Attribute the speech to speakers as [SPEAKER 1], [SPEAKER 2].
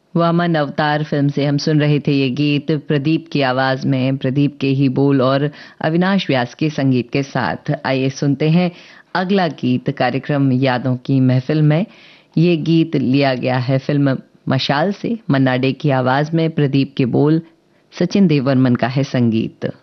[SPEAKER 1] Vaman Avatar film से हम सुन रहे थे ये गीत प्रदीप की आवाज में, प्रदीप के ही बोल और अविनाश व्यास के संगीत के साथ। आइए सुनते हैं अगला गीत कार्यक्रम यादों की महफिल में। ये गीत लिया गया है फिल्म मशाल से। मन्ना डे की आवाज में, प्रदीप के बोल, सचिन देव बर्मन का है संगीत।